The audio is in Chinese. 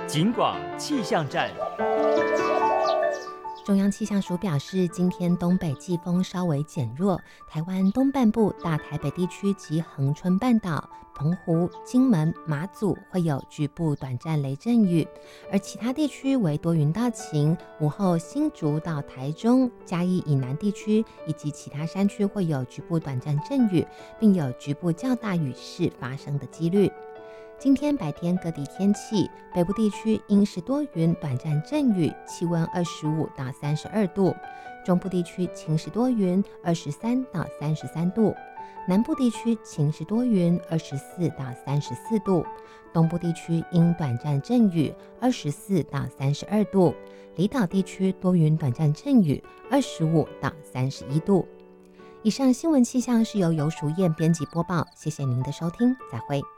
警广气象站。 中央气象署表示，今天东北季风稍微减弱，台湾东半部、大台北地区及恒春半岛、澎湖、金门、马祖会有局部短暂雷阵雨，而其他地区为多云到晴。午后新竹到台中、嘉义以南地区以及其他山区会有局部短暂阵雨，并有局部较大雨势发生的几率。今天白天各地天气，北部地区阴时多云，短暂阵雨，气温25到32度；中部地区晴时多云，23到33度；南部地区晴时多云，24到34度；东部地区阴短暂阵雨，24到32度；离岛地区多云短暂阵雨，25到31度。以上新闻气象是由游淑燕编辑播报，谢谢您的收听，再会。